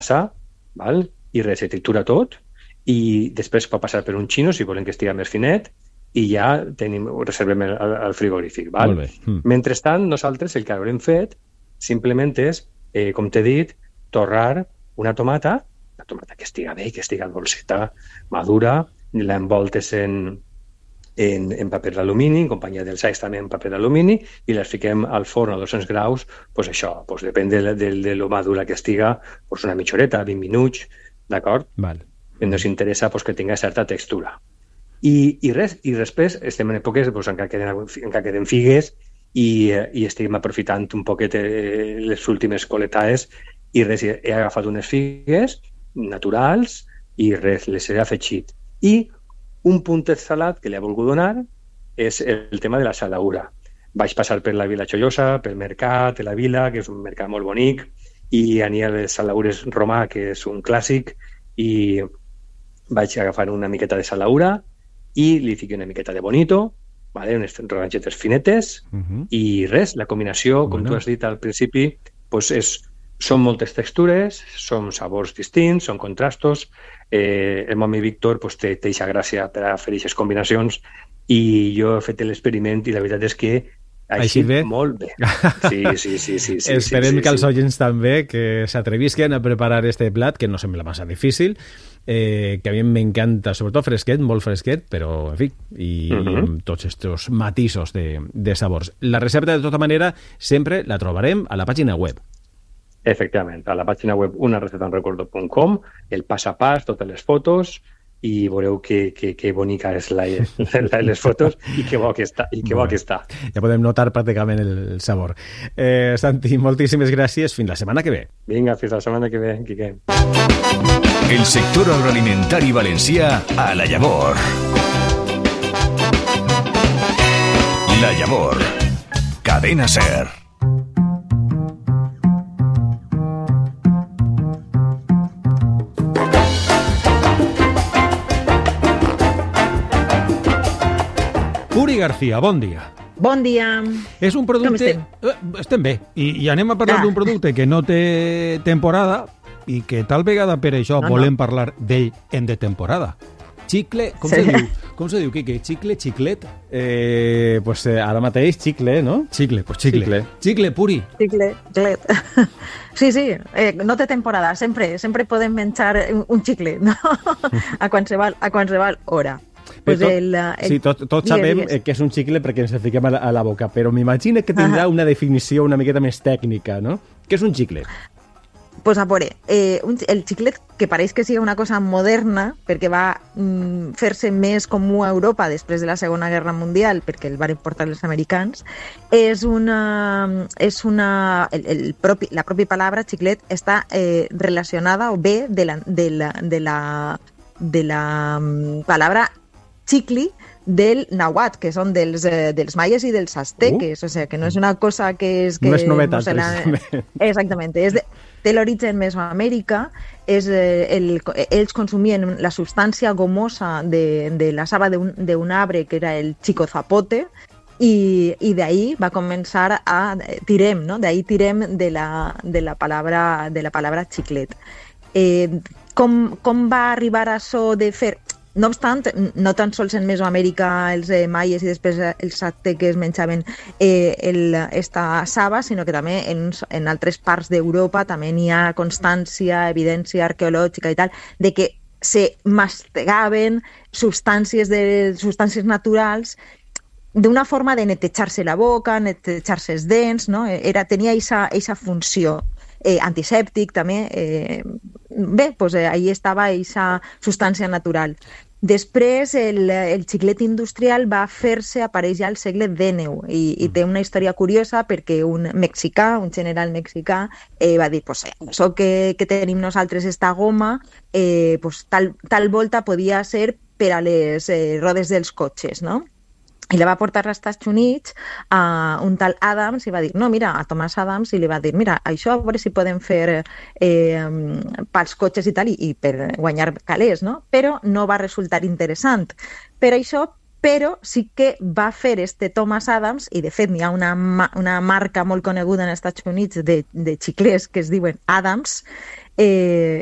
val? I res, tritura tot, i després pot passar per un xino si volen que estigui més finet, i ja reservem el frigorífic. Val? Molt bé. Mentrestant, nosaltres el que haurem fet simplement és, com t'he dit, torrar una tomata que estiga bé, que estiga dolceta, madura, l'envoltes en paper d'alumini, en companyia dels alls també en paper d'alumini, i les fiquem al forn a 200 graus, doncs això, depèn de lo madura que estiga, una mitja horeta, 20 minuts, d'acord? Val. Ens interessa que tinga certa textura. I després estem en èpoques en què queden figues i estem aprofitant un poquet les últimes coletades, i res, he agafat unes figues naturals i res, les he afegit. I un puntet salat que li ha volgut donar és el tema de la salaura. Vaig passar per la Vila Xollosa, pel mercat de la Vila, que és un mercat molt bonic, i n'hi ha les salaures romà, que és un clàssic, i vaig agafar una miqueta de salaura i li fiqué una miqueta de bonito, vale? Unes rodanxetes finetes, i res, la combinació, com tu has dit al principi, són moltes textures, són sabors distints, són contrastos. El meu amic Víctor té aquesta gràcia per a fer aquestes combinacions, i jo he fet l'experiment i la veritat és que ha eixit molt bé. Sí. Esperem que els oients també que s'atrevisquen a preparar este plat, que no sembla massa difícil, que a mi m'encanta, sobretot fresquet, molt fresquet, però, en fi, i amb tots aquests matisos de sabors. La recepta, de tota manera, sempre la trobarem a la pàgina web. Efectivament, a la pàgina web unarecetaenrecuerdo.com, el pas a pas, totes les fotos, i veureu que bonica és les fotos i que bo que està. Ja podem notar pràcticament el sabor. Santi, moltíssimes gràcies. Fins la setmana que ve. Vinga, fins la setmana que ve, Quique. El sector agroalimentari valencià a La Llavor. La Llavor. Cadena SER. Puri García, bon dia. Bon dia. És un producte... Estem bé. I anem a parlar d'un producte que no té temporada i que tal vegada per això volem parlar d'ell en de temporada. Xicle, com se diu, Quique? Xicle, xiclet? Ara mateix, xicle, no? Xicle, pues xicle. Xicle, Puri. Xicle, xiclet. Sí, no té temporada. Sempre podem menjar un xicle, no? A qualsevol hora. Tots sabem que és un xicle perquè ens el fiquem a la boca, però m'imagino que tindrà una definició una miqueta més tècnica, no? Què és un xicle? Pues a veure, el xiclet, que pareix que sigui una cosa moderna, perquè va fer-se més comú a Europa després de la Segona Guerra Mundial, perquè el van importar els americans, la pròpia paraula xiclet està relacionada o ve de la paraula xicli del nàhuatl, que són dels maies i dels azteques, o sigui, que no és una cosa que és... No és novetat, Exactament, té l'origen Mesoamèrica, ells consumien la substància gomosa de la saba d'un arbre que era el chico zapote, i d'ahí va començar tirem, no? D'ahí tirem de la paraula xiclet. Com va arribar a això de fer... No obstant, no tan sols en Mesoamèrica els maies i després els azteques menjaven esta saba, sinó que també en altres parts d'Europa també n'hi ha constància, evidència arqueològica i tal, de que se mastegaven substàncies naturals d'una forma de netejar-se la boca, netejar-se els dents, no? Tenia aquesta funció. Antisèptic també, ahí estava aquesta substància natural. Després el xiclet industrial va fer-se aparèixer al segle XIX i té una història curiosa perquè un general mexicà va dir, això que tenim nosaltres esta goma, tal volta podia ser per a les rodes dels cotxes, no? I la va portar als Estats Units a un tal Adams i va dir, a Thomas Adams, i li va dir, això a veure si podem fer pels cotxes i tal, i per guanyar calés, no? Però no va resultar interessant. Però sí que va fer Thomas Adams, i de fet n'hi ha una marca molt coneguda als Estats Units de xiclets que es diuen Adams,